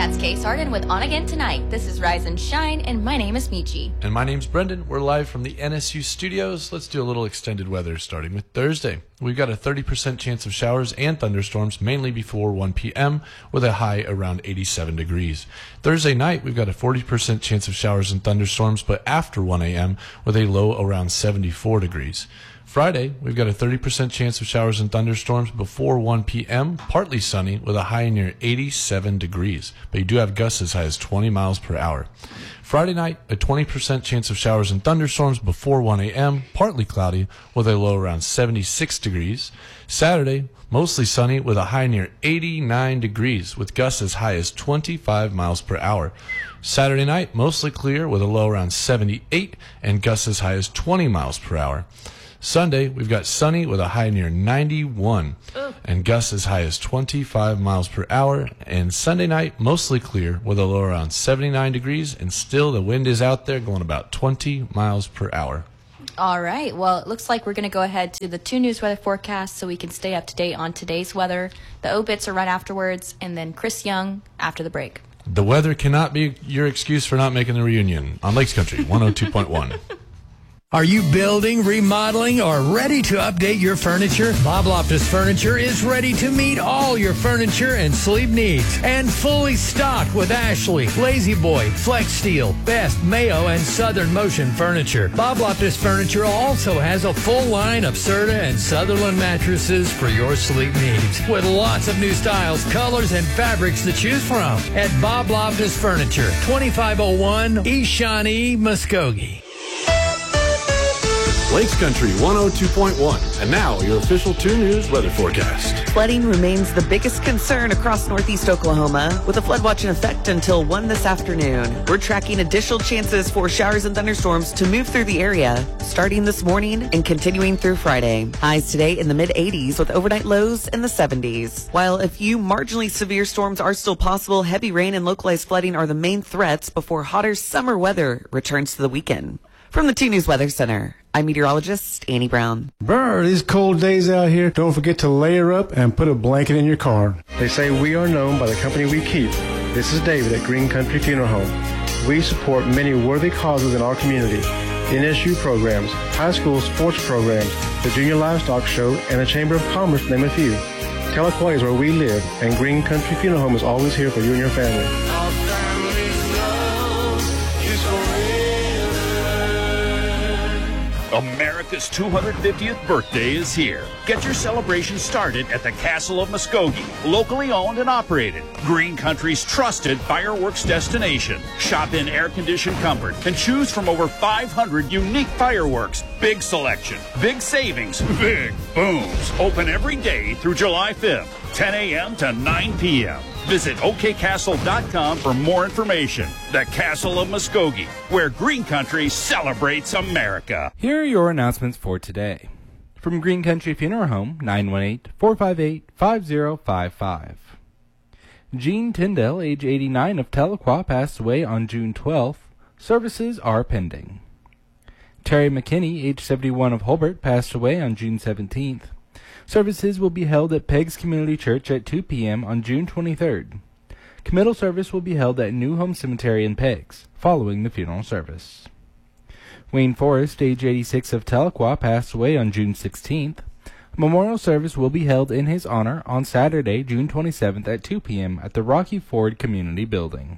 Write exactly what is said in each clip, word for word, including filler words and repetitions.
That's Case Arden with On Again Tonight. This is Rise and Shine, and my name is Michi. And my name's Brendan. We're live from the N S U studios. Let's do a little extended weather starting with Thursday. We've got a thirty percent chance of showers and thunderstorms, mainly before one p.m., with a high around eighty-seven degrees. Thursday night, we've got a forty percent chance of showers and thunderstorms, but after one a.m., with a low around seventy-four degrees. Friday, we've got a thirty percent chance of showers and thunderstorms before one p.m., partly sunny with a high near eighty-seven degrees, but you do have gusts as high as twenty miles per hour. Friday night, a twenty percent chance of showers and thunderstorms before one a.m., partly cloudy with a low around seventy-six degrees. Saturday, mostly sunny with a high near eighty-nine degrees with gusts as high as twenty-five miles per hour. Saturday night, mostly clear with a low around seventy-eight and gusts as high as twenty miles per hour. Sunday, we've got sunny with a high near ninety-one Ooh. And gusts as high as twenty-five miles per hour. And Sunday night, mostly clear with a low around seventy-nine degrees, and still the wind is out there going about twenty miles per hour. All right. Well, it looks like we're going to go ahead to the two news weather forecast so we can stay up to date on today's weather. The obits are right afterwards, and then Chris Young after the break. The weather cannot be your excuse for not making the reunion on Lakes Country one oh two point one. Are you building, remodeling, or ready to update your furniture? Bob Loftus Furniture is ready to meet all your furniture and sleep needs. And fully stocked with Ashley, Lazy Boy, Flex Steel, Best, Mayo, and Southern Motion furniture. Bob Loftus Furniture also has a full line of Serta and Sutherland mattresses for your sleep needs. With lots of new styles, colors, and fabrics to choose from. At Bob Loftus Furniture, twenty-five oh one East Shawnee, Muskogee. Lakes Country one oh two point one. And now, your official two News weather forecast. Flooding remains the biggest concern across northeast Oklahoma, with a flood watch in effect until one this afternoon. We're tracking additional chances for showers and thunderstorms to move through the area, starting this morning and continuing through Friday. Highs today in the mid eighties with overnight lows in the seventies. While a few marginally severe storms are still possible, heavy rain and localized flooding are the main threats before hotter summer weather returns to the weekend. From the two News Weather Center, I'm meteorologist Annie Brown. Brr, these cold days out here, don't forget to layer up and put a blanket in your car. They say we are known by the company we keep. This is David at Green Country Funeral Home. We support many worthy causes in our community. N S U programs, high school sports programs, the Junior Livestock Show, and the Chamber of Commerce, to name a few. Tahlequah is where we live, and Green Country Funeral Home is always here for you and your family. America's two hundred fiftieth birthday is here. Get your celebration started at the Castle of Muskogee, locally owned and operated. Green Country's trusted fireworks destination. Shop in air-conditioned comfort and choose from over five hundred unique fireworks. Big selection, big savings, big booms. Open every day through July fifth, ten a.m. to nine p.m. Visit O K castle dot com for more information. The Castle of Muskogee, where Green Country celebrates America. Here are your announcements for today. From Green Country Funeral Home, nine one eight, four five eight, five zero five five. Jean Tyndall, age eighty-nine, of Tahlequah, passed away on June twelfth. Services are pending. Terry McKinney, age seventy-one, of Holbert, passed away on June seventeenth. Services will be held at Peggs Community Church at two p.m. on June twenty-third. Committal service will be held at New Home Cemetery in Peggs, following the funeral service. Wayne Forrest, age eighty-six, of Tahlequah, passed away on June sixteenth. A memorial service will be held in his honor on Saturday, June twenty-seventh at two p.m. at the Rocky Ford Community Building.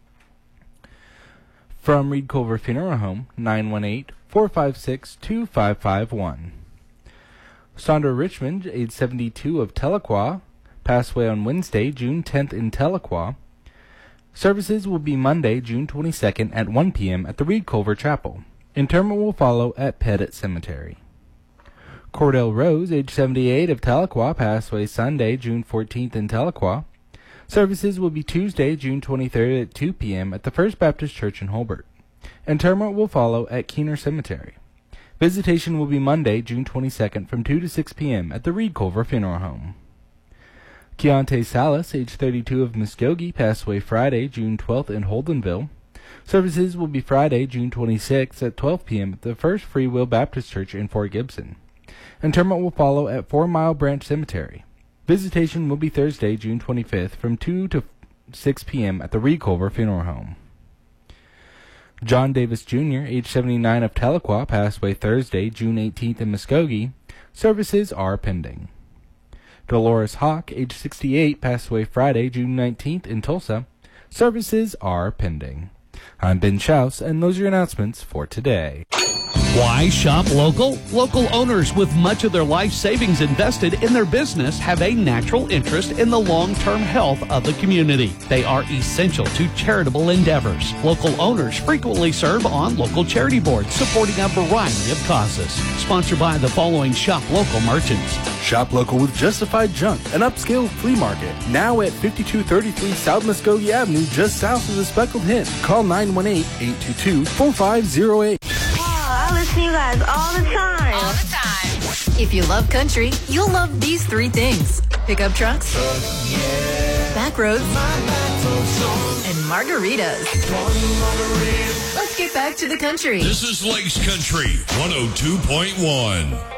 From Reed Culver Funeral Home, nine one eight, four five six, two five five one. Sandra Richmond, age seventy-two, of Tahlequah, passed away on Wednesday, June tenth in Tahlequah. Services will be Monday, June twenty-second at one p.m. at the Reed Culver Chapel. Interment will follow at Pettit Cemetery. Cordell Rose, age seventy-eight, of Tahlequah, passed away Sunday, June fourteenth in Tahlequah. Services will be Tuesday, June twenty-third at two p.m. at the First Baptist Church in Holbert. Interment will follow at Keener Cemetery. Visitation will be Monday, June twenty-second from two to six p.m. at the Reed Culver Funeral Home. Keontae Salas, age thirty-two, of Muskogee, passed away Friday, June twelfth in Holdenville. Services will be Friday, June twenty-sixth at twelve p.m. at the First Free Will Baptist Church in Fort Gibson. Interment will follow at Four Mile Branch Cemetery. Visitation will be Thursday, June twenty-fifth from two to six p.m. at the Reculver Funeral Home. John Davis Junior, age seventy-nine, of Tahlequah, passed away Thursday, June eighteenth in Muskogee. Services are pending. Dolores Hawk, age sixty-eight, passed away Friday, June nineteenth in Tulsa. Services are pending. I'm Ben Schaus, and those are your announcements for today. Why shop local? Local owners with much of their life savings invested in their business have a natural interest in the long-term health of the community. They are essential to charitable endeavors. Local owners frequently serve on local charity boards supporting a variety of causes. Sponsored by the following Shop Local merchants. Shop local with Justified Junk, an upscale flea market. Now at fifty-two thirty-three South Muskogee Avenue, just south of the Speckled Hen. Call nine one eight, eight two two, four five zero eight. I listen to you guys all the time. All the time. If you love country, you'll love these three things. Pickup trucks, uh, yeah. back roads, and margaritas. Let's get back to the country. This is Lakes Country one oh two point one.